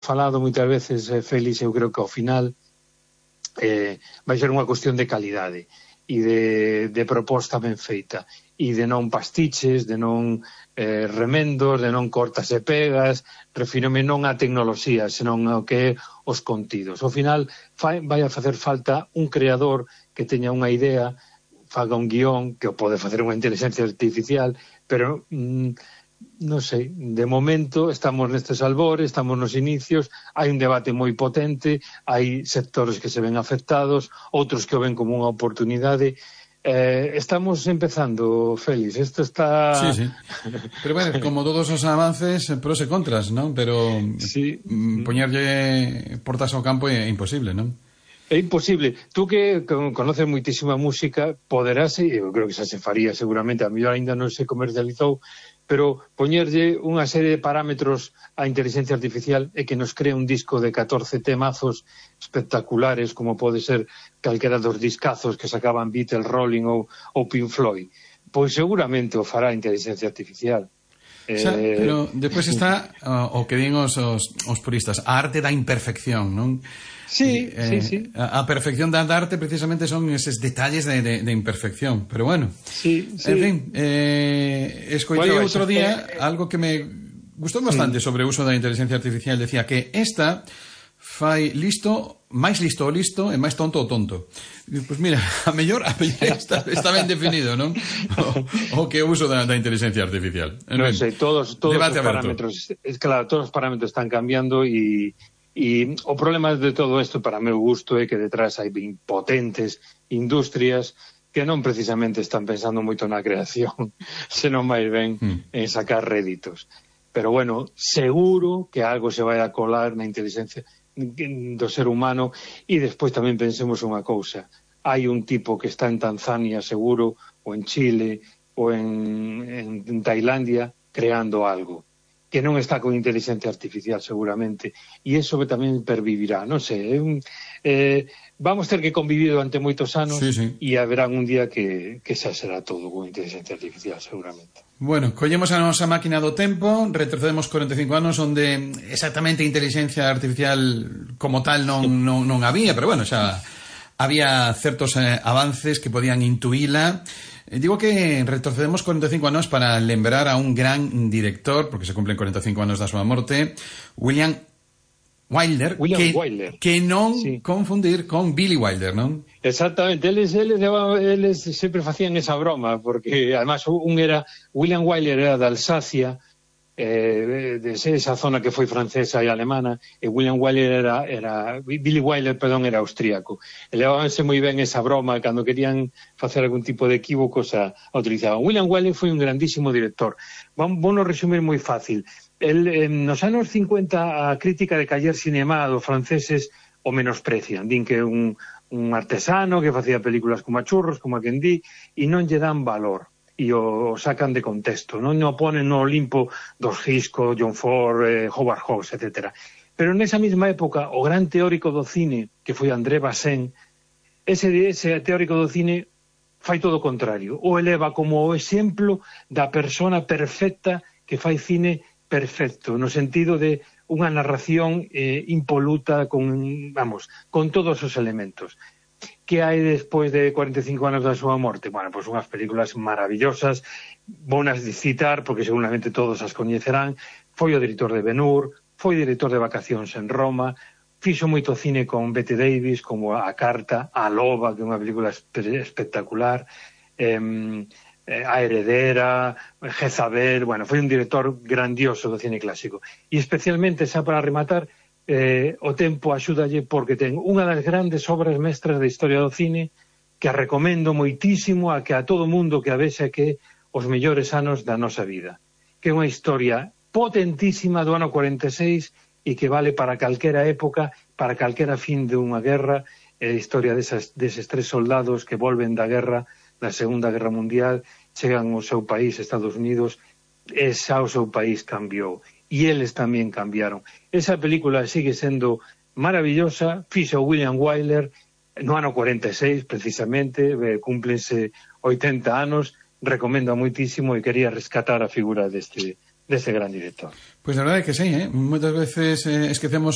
falado moitas veces, Félix, eu creo que ao final vai ser unha cuestión de calidade e de proposta ben feita e de non pastiches, de non remendos, de non cortas e pegas. Refírome non á tecnoloxía, senón ao que é os contidos. Ao final vai a facer falta un creador que teña unha idea, faga un guión, que o pode facer unha inteligencia artificial, pero non sei, de momento estamos nestes albores, estamos nos inicios, hai un debate moi potente, hai sectores que se ven afectados, outros que o ven como unha oportunidade. Estamos empezando, Félix, isto está... Sí. Pero bueno, como todos os avances, pros e contras, non? Pero sí. Poñerlle portas ao campo é imposible, non? É imposible. Tú que conoces moitísima música, poderás, eu creo que xa se faría seguramente, a mellor ainda non se comercializou, pero poñerlle unha serie de parámetros á inteligencia artificial e que nos crea un disco de 14 temazos espectaculares, como pode ser calquera dos discazos que sacaban Beatles, Rolling ou Pink Floyd. Pois seguramente o fará a inteligencia artificial. Pero depois está o que din os puristas, a arte da imperfección, non? Sí. A perfección da arte precisamente son eses detalles de imperfección, pero bueno. Sí. En fin, escoitei outro día algo que me gustou bastante sobre o uso da inteligencia artificial. Decía que esta fai máis listo o listo e máis tonto o tonto. Pois mira, a mellor está ben definido, non? O que o uso da inteligencia artificial. Non sei, todos os parámetros, claro, todos os parámetros están cambiando e o problema de todo isto, para meu gusto, é que detrás hai potentes industrias que non precisamente están pensando moito na creación, senón máis ben en sacar réditos. Pero bueno, seguro que algo se vai a colar na inteligencia do ser humano. E despois tamén pensemos unha cousa, hai un tipo que está en Tanzania seguro, ou en Chile, ou en Tailandia, creando algo que non está con inteligencia artificial seguramente, e iso tamén pervivirá, non sei, vamos ter que convivir durante moitos anos, e haberá un día que xa será todo con inteligencia artificial seguramente. Bueno, collemos a nosa máquina do tempo, retrocedemos 45 anos onde exactamente inteligencia artificial como tal non había, pero bueno, xa había certos avances que podían intuíla. Digo que retrocedemos 45 anos para lembrar a un gran director, porque se cumplen 45 anos da súa morte, William Wilder, que non confundir con Billy Wilder, non? Exactamente, eles sempre facían esa broma, porque además William Wilder era de Alsacia, de esa zona que foi francesa e alemana, e Billy Wilder era austríaco. E levábanse moi ben esa broma, cando querían facer algún tipo de equívocos a utilizaban. William Wilder foi un grandísimo director. Vamos resumir moi fácil. Nos anos 50 a crítica de Cahiers Cinema dos franceses o menosprecian, din que é un artesano que facía películas como a churros, como a quen di, e non lle dan valor e o sacan de contexto, non o ponen no Olimpo dos Hitchcock, John Ford, Howard Hawks, etc. Pero nesa mesma época o gran teórico do cine, que foi André Bazin, ese teórico do cine fai todo o contrario, o eleva como o exemplo da persona perfecta que fai cine perfecto, no sentido de unha narración impoluta con todos os elementos. Que hai despois de 45 anos da súa morte? Bueno, pois unhas películas maravillosas, bonas de citar, porque seguramente todos as coñecerán. Foi o director de Ben-Hur, foi director de Vacacións en Roma, fixo moito cine con Bette Davis, como A Carta, A Loba, que é unha película espectacular, A Heredera, Jezabel. Bueno, foi un director grandioso do cine clásico. E especialmente, xa para rematar, o tempo axúdalle porque ten unha das grandes obras mestras da historia do cine, que a recomendo moitísimo a todo mundo que a vexe que os mellores anos da nosa vida, que é unha historia potentísima do ano 46 e que vale para calquera época, para calquera fin de unha guerra. É a historia deses tres soldados que volven da guerra, da Segunda Guerra Mundial, chegan ao seu país, Estados Unidos, e xa o seu país cambiou. E eles tamén cambiaron. Esa película sigue sendo maravillosa, fixo William Wilder no ano 46, precisamente, cúmplense 80 anos, recomendo moitísimo e quería rescatar a figura deste gran director. Pois a verdade é que sí, moitas veces esquecemos